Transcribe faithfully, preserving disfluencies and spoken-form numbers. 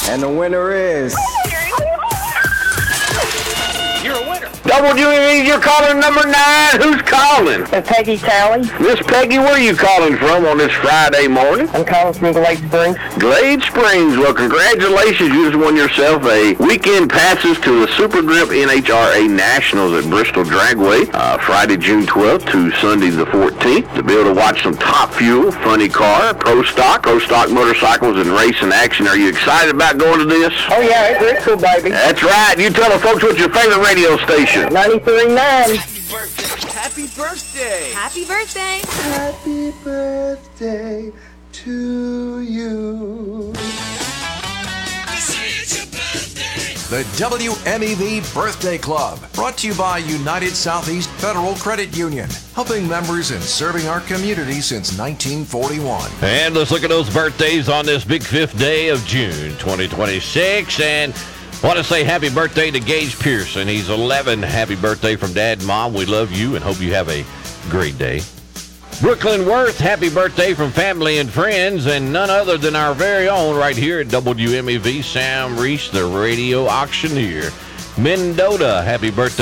And the winner is... You're a winner. W M E, you're calling number nine. Who's calling? Uh, Peggy Talley. Miss Peggy, where are you calling from on this Friday morning? I'm calling from Glade Springs. Glade Springs. Well, congratulations. You just won yourself a weekend passes to the Super Grip N H R A Nationals at Bristol Dragway, uh, Friday, June twelfth to Sunday the fourteenth, to be able to watch some Top Fuel, Funny Car, Pro Stock, Pro Stock motorcycles, and racing action. Are you excited about going to this? Oh, yeah, it's Bristol, baby. That's right. You tell the folks what's your favorite radio station. ninety-three point nine. Happy birthday. Happy birthday. Happy birthday to you. The W M E V Birthday Club, brought to you by United Southeast Federal Credit Union, helping members and serving our community since nineteen forty-one. And let's look at those birthdays on this big fifth day of June twenty twenty-six. And want to say happy birthday to Gage Pearson. He's eleven. Happy birthday from Dad and Mom. We love you and hope you have a great day. Brooklyn Worth, happy birthday from family and friends, and none other than our very own right here at W M E V, Sam Reese, the radio auctioneer. Mendota, happy birthday.